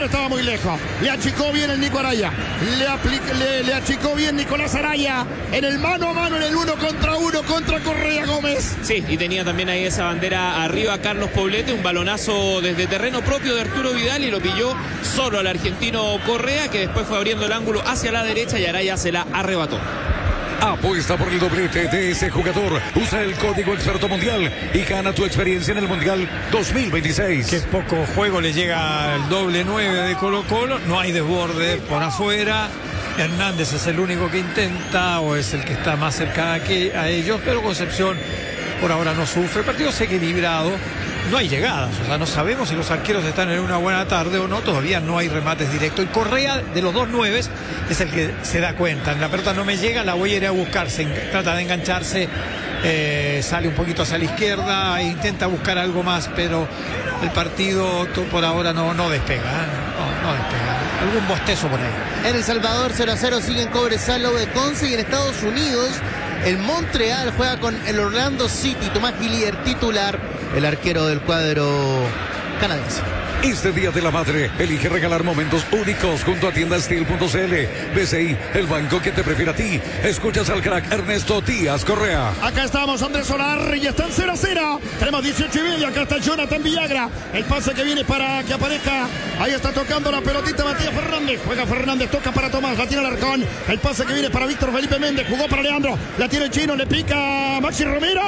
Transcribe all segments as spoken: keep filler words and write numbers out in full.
estaba muy lejos. Le achicó bien el Nico Araya. Le, aplica, le, le achicó bien Nicolás Araya en el mano a mano, en el uno contra uno contra Correa Gómez. Sí, y tenía también ahí esa bandera arriba Carlos Poblete, un balonazo desde terreno propio de Arturo Vidal y lo pilló solo al argentino Correa, que después fue abriendo el ángulo hacia la derecha y Araya se la arrebató. Apuesta por el doblete de ese jugador. Usa el código Experto Mundial y gana tu experiencia en el Mundial dos mil veintiséis. Qué poco juego le llega al doble nueve de Colo Colo. No hay desborde por afuera. Hernández es el único que intenta o es el que está más cerca aquí a ellos, pero Concepción por ahora no sufre. El partido es equilibrado. No hay llegadas, o sea, no sabemos si los arqueros están en una buena tarde o no, todavía no hay remates directos. Y Correa, de los dos nueves, es el que se da cuenta. La pelota no me llega, la voy a ir a buscar. Se trata de engancharse, eh, sale un poquito hacia la izquierda, e intenta buscar algo más, pero el partido por ahora no, no despega, ¿eh? no, no despega. Algún bostezo por ahí. En El Salvador cero a cero siguen Cobresal, Lobo de Conce, y en Estados Unidos el Montreal juega con el Orlando City. Tomás Gillier titular, el arquero del cuadro canadiense. Este Día de la Madre, elige regalar momentos únicos junto a tienda steel punto c l. B C I, el banco que te prefiere a ti. Escuchas al crack Ernesto Díaz Correa. Acá estamos, Andrés Solar, y están cero a cero. Tenemos dieciocho y medio, acá está Jonathan Villagra. El pase que viene para que aparezca. Ahí está tocando la pelotita Matías Fernández. Juega Fernández, toca para Tomás, la tiene Alarcón. El pase que viene para Víctor Felipe Méndez. Jugó para Leandro, la tiene el chino, le pica Maxi Romero.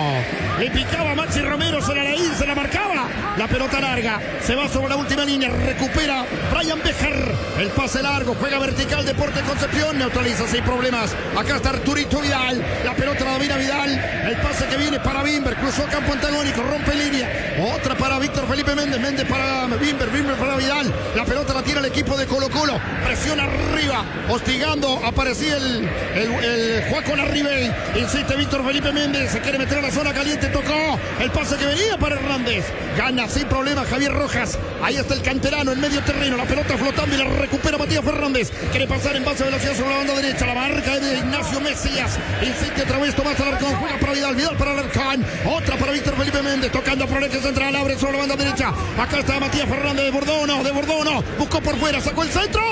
Le picaba Maxi Romero, se la leí, se la marcaba. La pelota larga, se va sobre la última línea, recupera Brian Bejar, el pase largo, juega vertical Deportes Concepción, neutraliza sin problemas. Acá está Arturito Vidal, la pelota la domina Vidal, el pase que viene para Bimber, cruzó campo antagónico, rompe línea, otra para Víctor Felipe Méndez, Méndez para Bimber, Bimber para Vidal, la pelota la tira el equipo de Colo Colo, presiona arriba, hostigando, aparecía el, el, el Juaco Larribey, insiste Víctor Felipe Méndez, se quiere meter a la zona caliente, tocó el pase que venía para Hernández, gana sin problema Javier Rojas. Ahí está el canterano en medio terreno, la pelota flotando y la recupera Matías Fernández. Quiere pasar en base de velocidad sobre la banda derecha, la marca es de Ignacio Mesías. Insiste otra vez Tomás Alarcón, juega para Vidal, Vidal para Alarcón, otra para Víctor Felipe Méndez, tocando por el eje central, abre sobre la banda derecha. Acá está Matías Fernández, de Bordono, de Bordono, buscó por fuera, sacó el centro.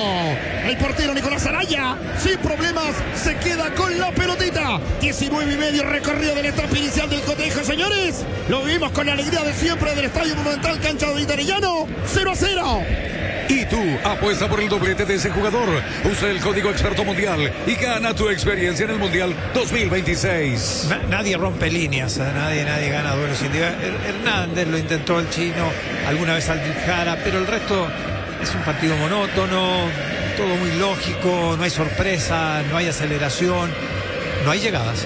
El portero Nicolás Araya, sin problemas, se queda con la pelotita. diecinueve y medio recorrido del etapa inicial del cotejo, señores. Lo vivimos con la alegría de siempre del Estadio Monumental, cancha de Arellano, cero a cero. Y tú, apuesta por el doblete de ese jugador. Usa el código Experto Mundial y gana tu experiencia en el Mundial dos mil veintiséis. Na, nadie rompe líneas, ¿eh? nadie, nadie gana duelos individuales. Hernández lo intentó el chino, alguna vez Aljara, pero el resto es un partido monótono, todo muy lógico, no hay sorpresa, no hay aceleración, no hay llegadas.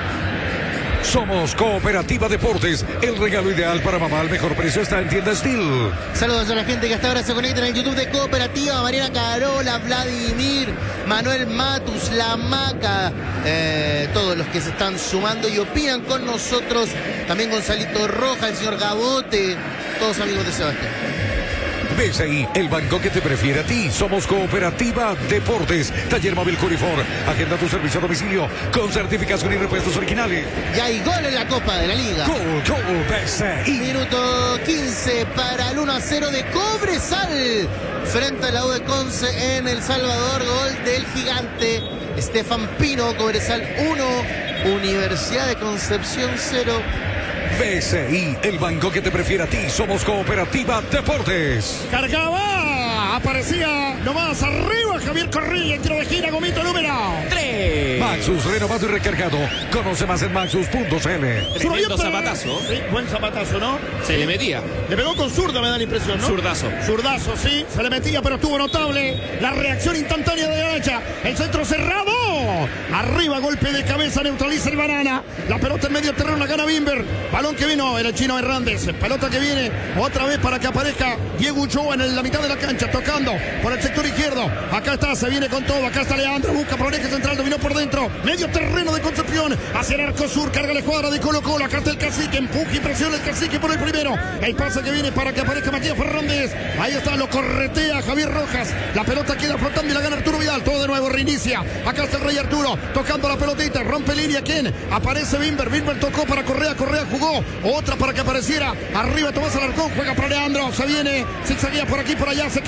Somos Cooperativa Deportes, el regalo ideal para mamá al mejor precio está en tienda Steel. Saludos a la gente que hasta ahora se conecta en el YouTube de Cooperativa, Mariana Carola, Vladimir, Manuel Matus, La Maca, eh, todos los que se están sumando y opinan con nosotros, también Gonzalito Roja, el señor Gabote, todos amigos de Sebastián. B C I, el banco que te prefiere a ti. Somos Cooperativa Deportes. Taller Móvil Curifor. Agenda tu servicio a domicilio con certificación y repuestos originales. Ya hay gol en la Copa de la Liga. Gol, gol, B C I. Minuto quince para el uno a cero de Cobresal frente a la U de Conce en El Salvador. Gol del gigante Estefan Pino. Cobresal uno, Universidad de Concepción cero. B C I, el banco que te prefiere a ti. Somos Cooperativa Deportes. Cargaba, aparecía nomás arriba Javier Correa, en tiro de gira, gomito número tres. Maxus, renovado y recargado. Conoce más en maxus punto c l. Tremendo zapatazo. Sí, buen zapatazo, ¿no? Se le metía. Le pegó con zurda, me da la impresión, ¿no? Zurdazo. Zurdazo, sí, se le metía, pero estuvo notable. La reacción instantánea de derecha. El centro cerrado. Arriba, golpe de cabeza, neutraliza el Banana. La pelota en medio terreno, la gana Bimber. Balón que vino, era el chino Hernández. Pelota que viene otra vez para que aparezca Diego Uchoa en la mitad de la cancha, tocando por el sector izquierdo. Acá está, se viene con todo. Acá está Leandro, busca por el eje central, dominó por dentro. Medio terreno de Concepción, hacia el arco sur, carga la escuadra de Colo Colo. Acá está el cacique, empuja y presiona el cacique por el primero. El pase que viene para que aparezca Matías Fernández. Ahí está, lo corretea Javier Rojas. La pelota queda flotando y la gana Arturo Vidal. Todo de nuevo, reinicia. Acá está el Rey Arturo, tocando la pelotita, rompe línea. ¿Quién? Aparece Bimber. Bimber tocó para Correa, Correa jugó. Otra para que apareciera. Arriba Tomás Alarcón, juega para Leandro. Se viene, zigzaguea por aquí, por allá. Se